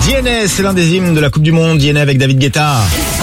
DNA, c'est l'un des hymnes de la Coupe du Monde. DNA avec David Guetta.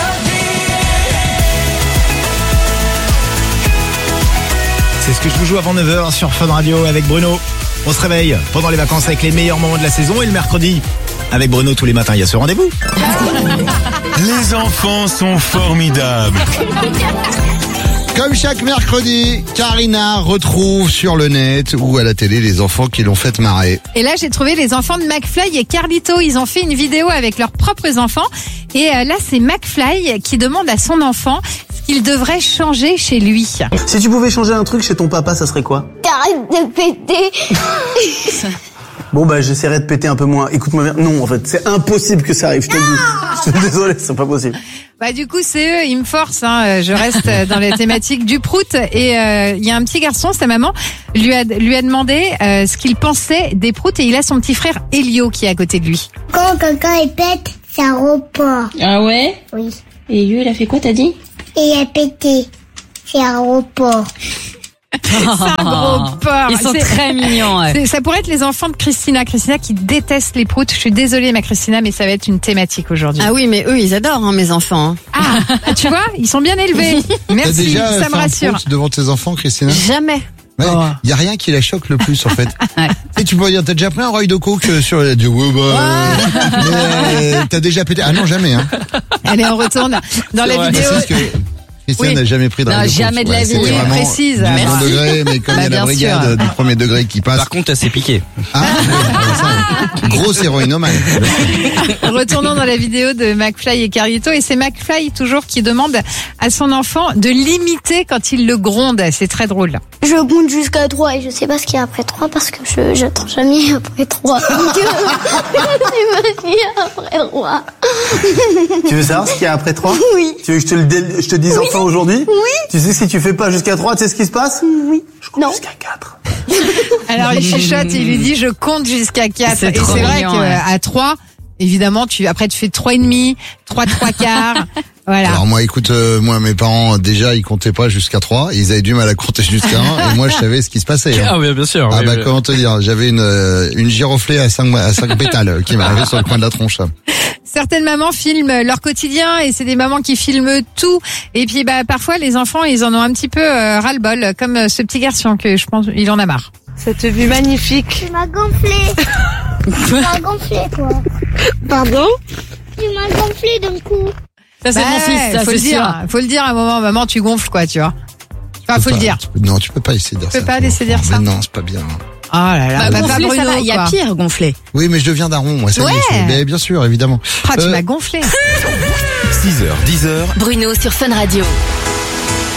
C'est ce que je vous joue avant 9h sur Fun Radio avec Bruno. On se réveille pendant les vacances avec les meilleurs moments de la saison et le mercredi avec Bruno tous les matins. Il y a ce rendez-vous. Les enfants sont formidables. Comme chaque mercredi, Karina retrouve sur le net ou à la télé les enfants qui l'ont fait marrer. Et là, j'ai trouvé les enfants de McFly et Carlito. Ils ont fait une vidéo avec leurs propres enfants. Et là, c'est McFly qui demande à son enfant ce qu'il devrait changer chez lui. Si tu pouvais changer un truc chez ton papa, ça serait quoi? T'arrêtes de péter. Bon bah j'essaierai de péter un peu moins. Écoute-moi bien. Non, en fait, c'est impossible que ça arrive, je te le dis. Je suis désolé, c'est pas possible. Bah du coup, c'est eux, ils me forcent. Je reste dans les thématiques du prout. Et il y a un petit garçon, sa maman lui a demandé ce qu'il pensait des proutes. Et il a son petit frère Elio qui est à côté de lui. Quand quelqu'un il pète, ça repart. Ah ouais? Oui. Et lui, il a fait quoi, t'as dit? Et il a pété. C'est un report. C'est un gros porc. Ils sont très mignons. Ouais. Ça pourrait être les enfants de Christina. Christina qui déteste les proutes. Je suis désolée, ma Christina, mais ça va être une thématique aujourd'hui. Ah oui, mais eux, ils adorent mes enfants. Ah, tu vois, ils sont bien élevés. T'as Merci, déjà ça me fait un rassure. prout devant tes enfants, Christina? Jamais. Ouais, y a rien qui la choque le plus en fait. Et tu peux dire, t'as déjà pris un Roy de coke sur la t'as déjà pété? Ah non, jamais. Hein. Allez, on retourne dans la vidéo. C'est ce que Christina n'a jamais pris de Non, Roy de coke. jamais de la vie. c'était Oui, vraiment précise. du Merci. second degré, mais comme il y a la bien brigade sûr. du premier degré qui passe. Par contre, elle s'est piquée. Ah, ça, grosse héroïnomane. Retournons dans la vidéo de McFly et Carlito. Et c'est McFly toujours qui demande à son enfant de l'imiter quand il le gronde. C'est très drôle. Je compte jusqu'à 3 et je sais pas ce qu'il y a après 3 parce que j'attends jamais après 3. Je sais pas ce qu'il y a après 3. Tu veux savoir ce qu'il y a après 3? Oui. Tu veux que je te dise enfin aujourd'hui? Oui. Tu sais si tu fais pas jusqu'à 3, tu sais ce qui se passe? Oui. Je compte Non. jusqu'à 4. Alors il chuchote, il lui dit je compte jusqu'à 4. C'est Et trop c'est vrai mignon, ouais. qu'à 3, évidemment, après tu fais 3,5, 3 quarts. Voilà. Alors moi, écoute, moi mes parents déjà ils comptaient pas jusqu'à 3, ils avaient du mal à compter jusqu'à 1 et moi je savais ce qui se passait. Hein. Ah oui, bien sûr. Ah oui, bah oui. comment te dire, j'avais une giroflée à 5 pétales qui m'arrivait sur le coin de la tronche. Certaines mamans filment leur quotidien et c'est des mamans qui filment tout. Et puis parfois les enfants ils en ont un petit peu ras-le-bol, comme ce petit garçon que je pense il en a marre. Cette vue magnifique. Tu m'as gonflé. Tu m'as gonflé, toi. Pardon? Tu m'as gonflé d'un coup. Ça, c'est mon fils, ça, faut c'est le dire. sûr. Faut le dire à un moment, maman tu gonfles quoi, tu vois. Enfin, faut le dire. Non, tu peux pas essayer de dire ça. Tu peux pas laisser dire ça. Mais non, c'est pas bien. Oh là là, Bah, pas gonfler, Bruno, ça va. Il y a quoi. pire, gonfler. Oui, mais je deviens daron, moi, ça y est, Ouais. mais bien sûr, évidemment. Ah, tu m'as gonflé. 6h, 10h. Bruno sur Fun Radio.